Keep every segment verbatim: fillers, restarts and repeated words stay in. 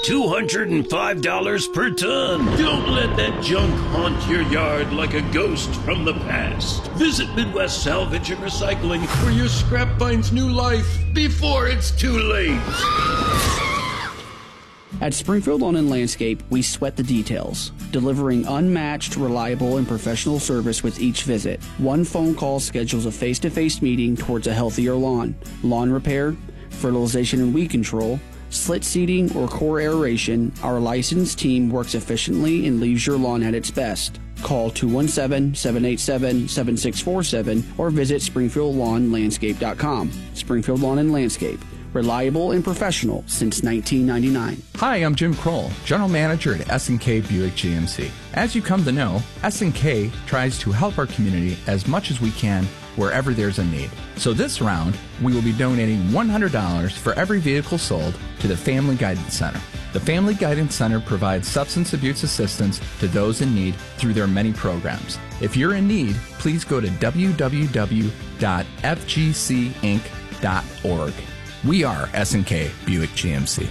two hundred five dollars per ton. Don't let that junk haunt your yard like a ghost from the past. Visit Midwest Salvage and Recycling, where your scrap finds new life before it's too late. At Springfield Lawn and Landscape, we sweat the details, delivering unmatched, reliable, and professional service with each visit. One phone call schedules a face-to-face meeting towards a healthier lawn. Lawn repair, fertilization and weed control, slit seeding, or core aeration, our licensed team works efficiently and leaves your lawn at its best. Call two one seven, seven eight seven, seven six four seven or visit springfield lawn landscape dot com. Springfield Lawn and Landscape. Reliable and professional since nineteen ninety-nine. Hi, I'm Jim Kroll, General Manager at S and K Buick G M C. As you come to know, S and K tries to help our community as much as we can wherever there's a need. So this round, we will be donating one hundred dollars for every vehicle sold to the Family Guidance Center. The Family Guidance Center provides substance abuse assistance to those in need through their many programs. If you're in need, please go to w w w dot f g c inc dot org. We are S and K Buick G M C.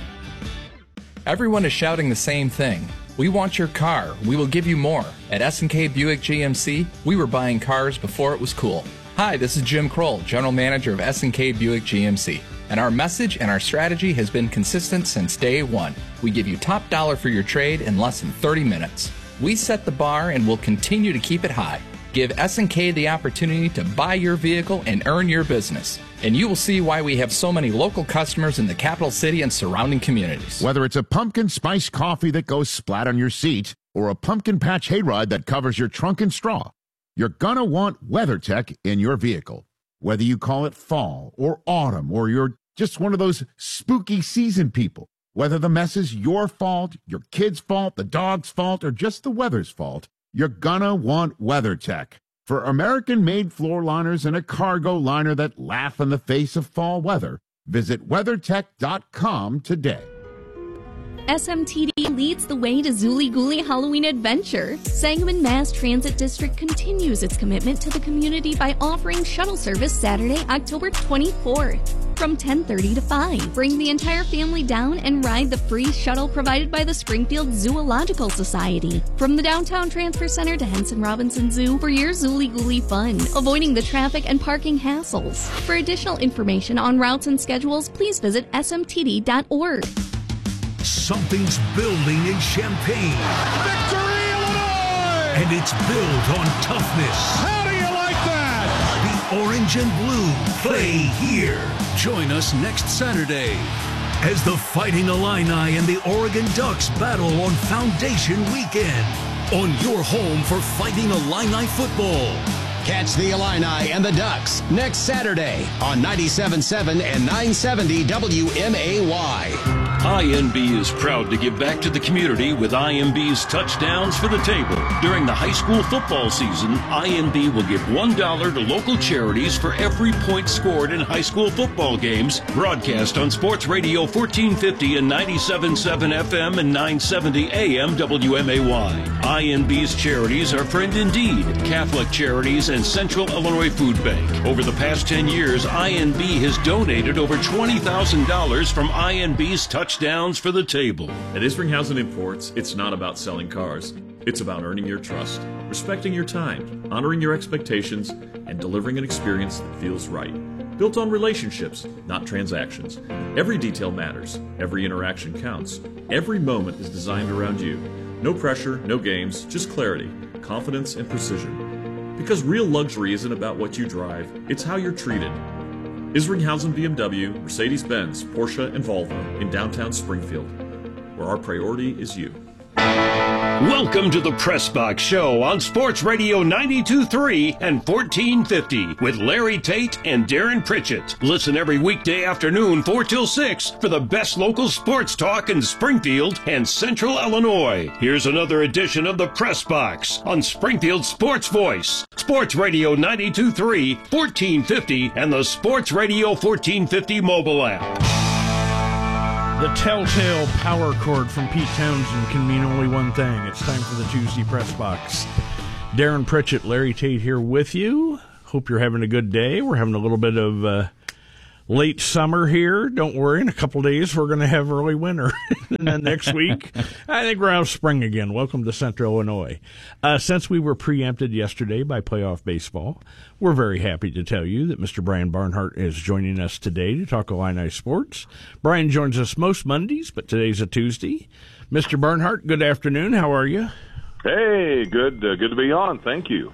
Everyone is shouting the same thing. We want your car. We will give you more. At S and K Buick G M C, we were buying cars before it was cool. Hi, this is Jim Kroll, General Manager of S and K Buick G M C. And our message and our strategy has been consistent since day one. We give you top dollar for your trade in less than thirty minutes. We set the bar and will continue to keep it high. Give S and K the opportunity to buy your vehicle and earn your business. And you will see why we have so many local customers in the capital city and surrounding communities. Whether it's a pumpkin spice coffee that goes splat on your seat or a pumpkin patch hayride that covers your trunk and straw, you're gonna want WeatherTech in your vehicle. Whether you call it fall or autumn or you're just one of those spooky season people, whether the mess is your fault, your kid's fault, the dog's fault, or just the weather's fault, you're gonna want WeatherTech. For American-made floor liners and a cargo liner that laugh in the face of fall weather, visit weathertech dot com today. S M T D leads the way to Zooly Gooly Halloween Adventure. Sangamon Mass Transit District continues its commitment to the community by offering shuttle service Saturday, October twenty-fourth from ten thirty to five. Bring the entire family down and ride the free shuttle provided by the Springfield Zoological Society. From the downtown transfer center to Henson Robinson Zoo for your Zooly Gooly fun, avoiding the traffic and parking hassles. For additional information on routes and schedules, please visit s m t d dot org. Something's building in Champaign. Victory, Illinois! And it's built on toughness. How do you like that? The orange and blue play here. Join us next Saturday as the Fighting Illini and the Oregon Ducks battle on Foundation Weekend on your home for Fighting Illini football. Catch the Illini and the Ducks next Saturday on ninety-seven point seven and nine seventy W M A Y. I N B is proud to give back to the community with I M B's Touchdowns for the Table. During the high school football season, I N B will give one dollar to local charities for every point scored in high school football games. Broadcast on Sports Radio fourteen fifty and ninety-seven point seven F M and nine seventy A M W M A Y. I N B's charities are Friend Indeed, Catholic Charities, and Central Illinois Food Bank. Over the past ten years, I N B has donated over twenty thousand dollars from I N B's Touchdowns for the Table. At Isringhausen Imports, it's not about selling cars. It's about earning your trust, respecting your time, honoring your expectations, and delivering an experience that feels right. Built on relationships, not transactions. Every detail matters. Every interaction counts. Every moment is designed around you. No pressure, no games, just clarity, confidence, and precision. Because real luxury isn't about what you drive, it's how you're treated. Isringhausen B M W, Mercedes-Benz, Porsche, and Volvo in downtown Springfield, where our priority is you. Welcome to the Press Box Show on Sports Radio ninety-two point three and fourteen fifty with Larry Tate and Darren Pritchett. Listen every weekday afternoon four till six for the best local sports talk in Springfield and Central Illinois. Here's another edition of the Press Box on Springfield Sports Voice, Sports Radio ninety-two point three, fourteen fifty, and the Sports Radio fourteen fifty mobile app. The telltale power chord from Pete Townsend can mean only one thing. It's time for the Tuesday Press Box. Darren Pritchett, Larry Tate here with you. Hope you're having a good day. We're having a little bit of uh, late summer here. Don't worry, in a couple of days we're going to have early winter. And then next week, I think we're out of spring again. Welcome to Central Illinois. Uh, since we were preempted yesterday by playoff baseball, we're very happy to tell you that Mister Brian Barnhart is joining us today to talk Illini sports. Brian joins us most Mondays, but today's a Tuesday. Mister Barnhart, good afternoon. How are you? Hey, good uh, good to be on. Thank you.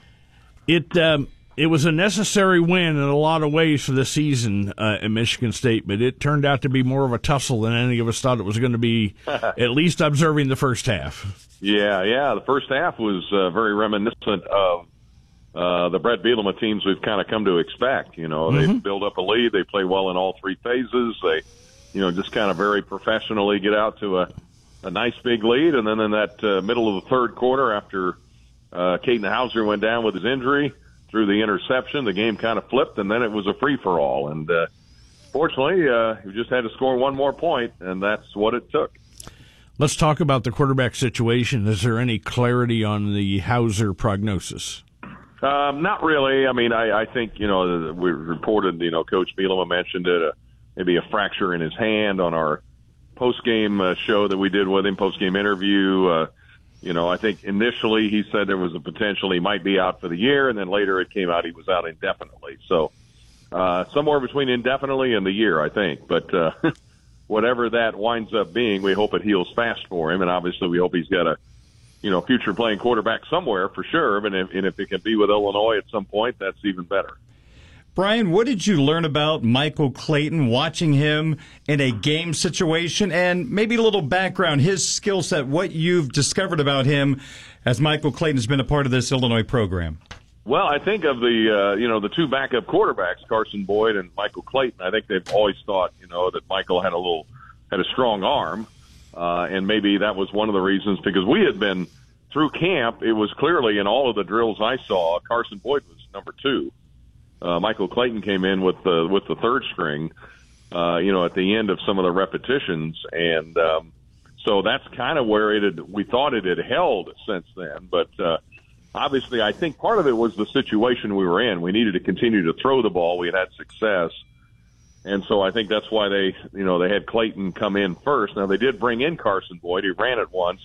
It um, it was a necessary win in a lot of ways for the season uh, at Michigan State, but it turned out to be more of a tussle than any of us thought it was going to be, at least observing the first half. Yeah, yeah. The first half was uh, very reminiscent of uh, the Brett Bielema teams we've kind of come to expect. You know, mm-hmm. They build up a lead. They play well in all three phases. They, you know, just kind of very professionally get out to a a nice big lead, and then in that uh, middle of the third quarter, after uh, Caden Hauser went down with his injury, threw the interception, the game kind of flipped, and then it was a free-for-all. And uh, fortunately, uh, we just had to score one more point, and that's what it took. Let's talk about the quarterback situation. Is there any clarity on the Hauser prognosis? Um, not really. I mean, I, I think, you know, we reported, you know, Coach Bielema mentioned it, uh, maybe a fracture in his hand on our post-game uh, show that we did with him, post-game interview. Uh, you know, I think initially he said there was a potential he might be out for the year, and then later it came out he was out indefinitely. So uh, somewhere between indefinitely and the year, I think. But uh, whatever that winds up being, we hope it heals fast for him, and obviously we hope he's got a, you know, future playing quarterback somewhere for sure. And if, and if it can be with Illinois at some point, that's even better. Brian, what did you learn about Michael Clayton, watching him in a game situation, and maybe a little background, his skill set, what you've discovered about him as Michael Clayton has been a part of this Illinois program? Well, I think of the, uh, you know, the two backup quarterbacks, Carson Boyd and Michael Clayton. I think they've always thought, you know, that Michael had a little, had a strong arm, uh, and maybe that was one of the reasons, because we had been through camp. It was clearly in all of the drills I saw, Carson Boyd was number two. Uh, Michael Clayton came in with the with the third string, uh, you know, at the end of some of the repetitions, and um, so that's kind of where it had. We thought it had held since then, but uh, obviously, I think part of it was the situation we were in. We needed to continue to throw the ball. We had had success, and so I think that's why they, you know, they had Clayton come in first. Now they did bring in Carson Boyd. He ran it once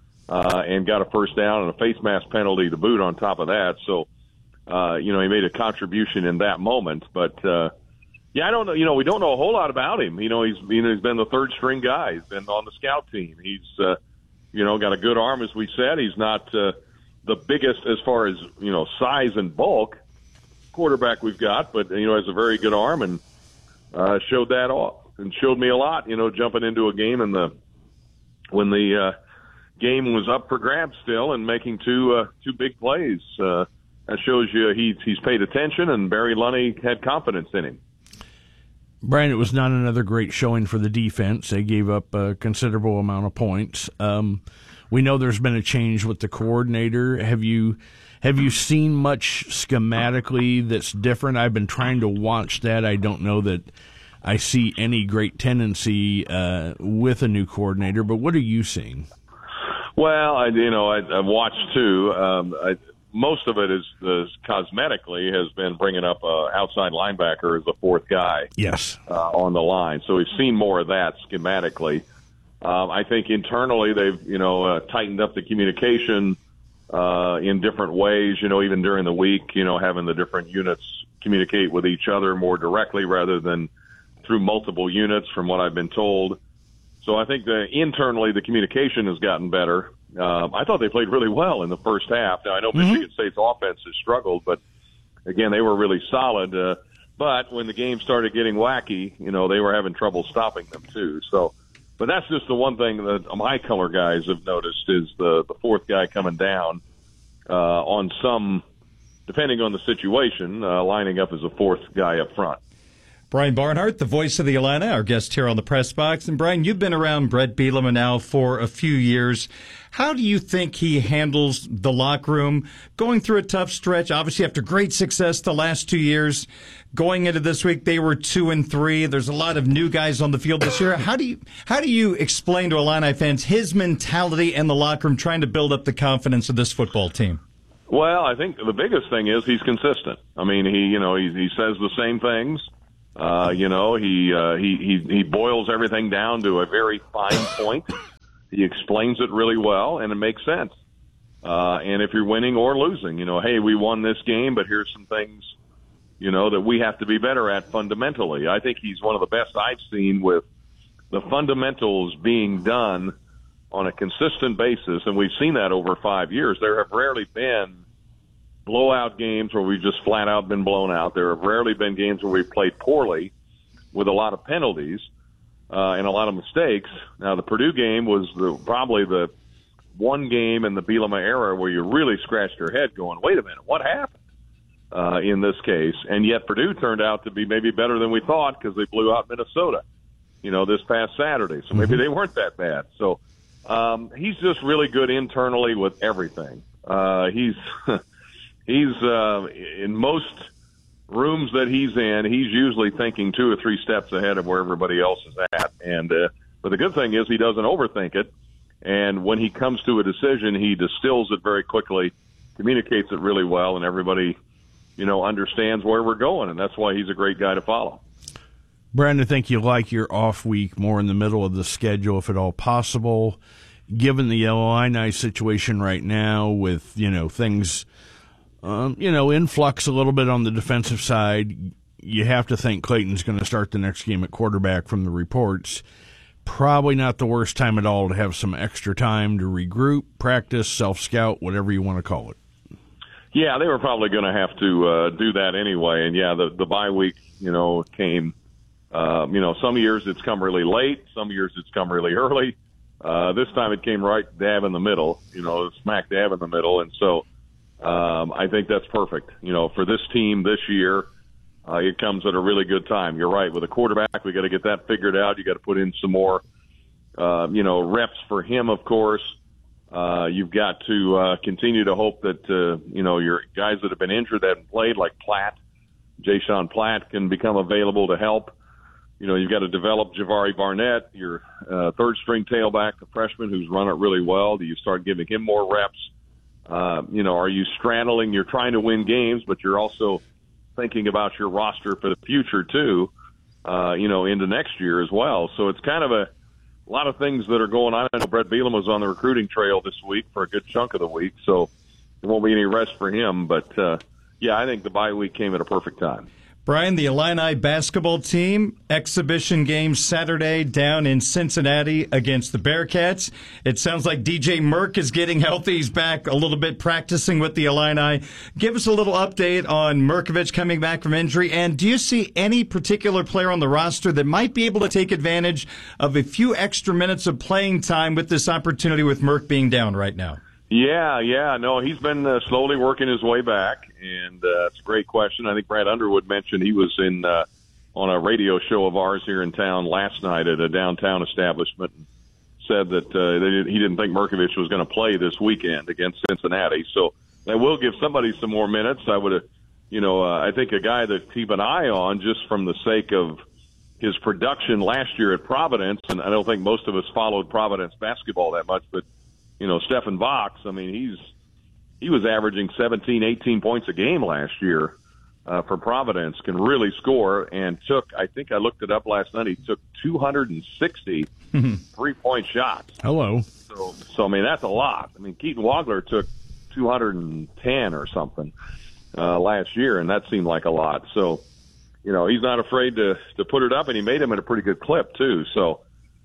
uh, and got a first down and a face mask penalty to boot on top of that. So. Uh, you know, he made a contribution in that moment, but, uh, yeah, I don't know, you know, we don't know a whole lot about him. You know, he's, you know, he's been the third string guy. He's been on the scout team. He's, uh, you know, got a good arm, as we said. He's not, uh, the biggest as far as, you know, size and bulk quarterback we've got, but, you know, has a very good arm, and, uh, showed that off and showed me a lot, you know, jumping into a game in the, when the, uh, game was up for grabs still and making two, uh, two big plays, uh, that shows you he's, he's paid attention, and Barry Lunny had confidence in him. Brian, it was not another great showing for the defense. They gave up a considerable amount of points. Um, we know there's been a change with the coordinator. Have you have you seen much schematically that's different? I've been trying to watch that. I don't know that I see any great tendency uh, with a new coordinator, but what are you seeing? Well, I, you know, I, I've watched too. Um, I, Most of it is, is cosmetically has been bringing up an outside linebacker as a fourth guy. Yes, uh, on the line. So we've seen more of that schematically. Um, I think internally they've you know uh, tightened up the communication uh, in different ways. You know, even during the week, you know, having the different units communicate with each other more directly rather than through multiple units, from what I've been told. So I think that internally the communication has gotten better. Um, I thought they played really well in the first half. Now, I know mm-hmm. Michigan State's offense has struggled, but, again, they were really solid. Uh, but when the game started getting wacky, you know, they were having trouble stopping them, too. So, but that's just the one thing that my color guys have noticed is the, the fourth guy coming down uh, on some, depending on the situation, uh, lining up as a fourth guy up front. Brian Barnhart, the voice of the Illini, our guest here on the Press Box. And, Brian, you've been around Brett Bielema now for a few years. How do you think he handles the locker room, going through a tough stretch, obviously after great success the last two years? Going into this week, they were two and three. There's a lot of new guys on the field this year. How do you how do you explain to Illini fans his mentality in the locker room, trying to build up the confidence of this football team? Well, I think the biggest thing is he's consistent. I mean, he you know he, he says the same things. Uh, you know, he, uh, he he he boils everything down to a very fine point. He explains it really well, and it makes sense. Uh, and if you're winning or losing, you know, hey, we won this game, but here's some things, you know, that we have to be better at fundamentally. I think he's one of the best I've seen with the fundamentals being done on a consistent basis, and we've seen that over five years. There have rarely been blowout games where we've just flat out been blown out. There have rarely been games where we've played poorly with a lot of penalties uh, and a lot of mistakes. Now, the Purdue game was the, probably the one game in the Bielema era where you really scratched your head going, wait a minute, what happened uh, in this case? And yet Purdue turned out to be maybe better than we thought because they blew out Minnesota, you know, this past Saturday. So maybe they weren't that bad. So um, he's just really good internally with everything. Uh, he's he's uh, in most rooms that he's in, he's usually thinking two or three steps ahead of where everybody else is at. And uh, but the good thing is he doesn't overthink it. And when he comes to a decision, he distills it very quickly, communicates it really well, and everybody, you know, understands where we're going. And that's why he's a great guy to follow. Brandon, I think you like your off week more in the middle of the schedule, if at all possible. Given the Illini situation right now with, you know, things, um, you know, influx a little bit on the defensive side, you have to think Clayton's going to start the next game at quarterback from the reports. Probably not the worst time at all to have some extra time to regroup, practice, self-scout, whatever you want to call it. Yeah, they were probably going to have to uh, do that anyway. And, yeah, the, the bye week, you know, came, uh, you know, some years it's come really late. Some years it's come really early. Uh, this time it came right dab in the middle, you know, smack dab in the middle. And so um, I think that's perfect. You know, for this team this year, uh, it comes at a really good time. You're right. With a quarterback, we got to get that figured out. You got to put in some more, uh, you know, reps for him, of course. Uh, you've got to uh, continue to hope that, uh, you know, your guys that have been injured that haven't played, like Platt, Jaysean Platt, can become available to help. You know, you've got to develop Javari Barnett, your uh, third-string tailback, the freshman who's run it really well. Do you start giving him more reps? Uh, you know, are you straddling? You're trying to win games, but you're also thinking about your roster for the future, too, uh, you know, into next year as well. So it's kind of a, a lot of things that are going on. I know Brett Bielema was on the recruiting trail this week for a good chunk of the week, so there won't be any rest for him. But, uh, yeah, I think the bye week came at a perfect time. Brian, the Illini basketball team, exhibition game Saturday down in Cincinnati against the Bearcats. It sounds like D J Merck is getting healthy. He's back a little bit practicing with the Illini. Give us a little update on Merkovich coming back from injury. And do you see any particular player on the roster that might be able to take advantage of a few extra minutes of playing time with this opportunity with Merck being down right now? Yeah, yeah, no, he's been uh, slowly working his way back, and uh, it's a great question. I think Brad Underwood mentioned he was in uh, on a radio show of ours here in town last night at a downtown establishment, and said that uh, they did, he didn't think Merkovich was going to play this weekend against Cincinnati. So that will give somebody some more minutes. I would, uh, you know, uh, I think a guy to keep an eye on just from the sake of his production last year at Providence, and I don't think most of us followed Providence basketball that much, but you know, Stephen Vox, I mean, he's he was averaging seventeen, eighteen points a game last year uh, for Providence, can really score, and took, I think I looked it up last night, he took two hundred sixty three-point shots. Hello. So, so, I mean, that's a lot. I mean, Keaton Wagler took two hundred ten or something uh, last year, and that seemed like a lot. So, you know, he's not afraid to, to put it up, and he made him at a pretty good clip, too. So,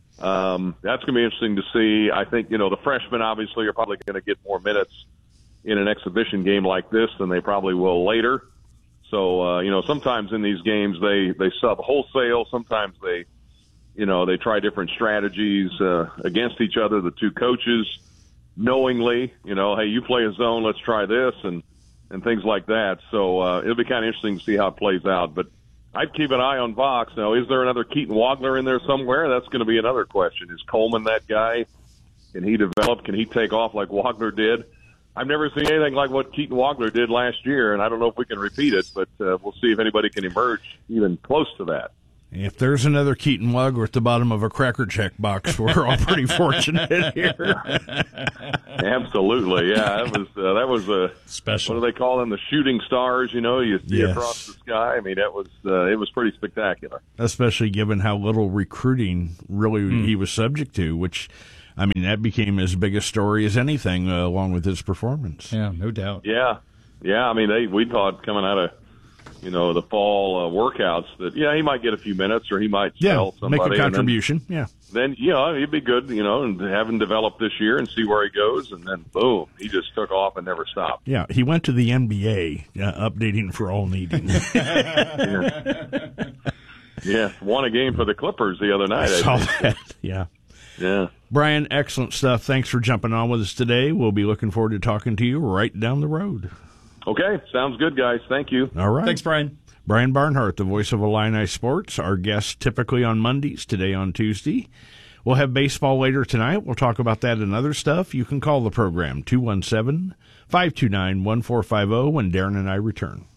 Um, that's going to be interesting to see. I think, you know, the freshmen obviously are probably going to get more minutes in an exhibition game like this than they probably will later. So, uh, you know, sometimes in these games they, they sub wholesale. Sometimes they, you know, they try different strategies uh, against each other, the two coaches, knowingly, you know, hey, you play a zone, let's try this, and, and things like that. So uh, it'll be kind of interesting to see how it plays out. But I'd keep an eye on Vox. Now, is there another Keaton Wagler in there somewhere? That's going to be another question. Is Coleman that guy? Can he develop? Can he take off like Wagler did? I've never seen anything like what Keaton Wagler did last year, and I don't know if we can repeat it, but uh, we'll see if anybody can emerge even close to that. If there's another Keaton Mug at the bottom of a Cracker Jack box, we're all pretty fortunate here. Absolutely, yeah. That was uh, that was a special. What do they call them? The shooting stars. You know, you see Yes. across the sky. I mean, that was uh, it was pretty spectacular. Especially given how little recruiting really mm. he was subject to, which, I mean, that became as big a story as anything, uh, along with his performance. Yeah, no doubt. Yeah, yeah. I mean, they we thought coming out of, you know, the fall uh, workouts that, yeah, he might get a few minutes or he might yeah, sell somebody. make a contribution, then, yeah. Then, you know, he'd be good, you know, and have him develop this year and see where he goes. And then, boom, he just took off and never stopped. Yeah, he went to the N B A, uh, updating for all needing. yeah. yeah, won a game for the Clippers the other night. I I saw think. that, yeah. Yeah. Brian, excellent stuff. Thanks for jumping on with us today. We'll be looking forward to talking to you right down the road. Okay, sounds good, guys. Thank you. All right. Thanks, Brian. Brian Barnhart, the voice of Illini Sports, our guest typically on Mondays, today on Tuesday. We'll have baseball later tonight. We'll talk about that and other stuff. You can call the program, two one seven, five two nine, one four five zero, when Darren and I return.